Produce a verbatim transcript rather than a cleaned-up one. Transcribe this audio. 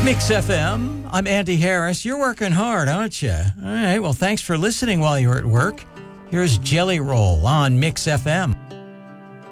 Mix F M. I'm Andy Harris. You're working hard, aren't you? All right. Well, thanks for listening while you're at work. Here's Jelly Roll on Mix F M.